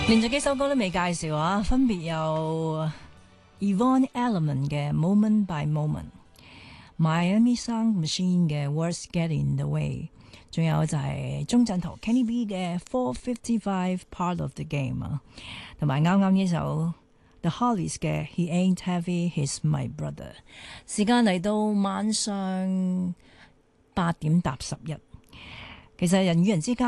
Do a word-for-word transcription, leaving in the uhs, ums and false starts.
連續幾首歌都未介紹啊，分別有 Yvonne Elliman 嘅 Moment by Moment、Miami Sound Machine 嘅 Words Get in the Way， 仲有就係鐘鎮濤 Kenny B 嘅four fifty-five Part of the Game 啊，同埋啱啱呢首 The Hollies 嘅 He Ain't Heavy He's My Brother。 時間嚟到晚上八點搭十一，其實人與人之間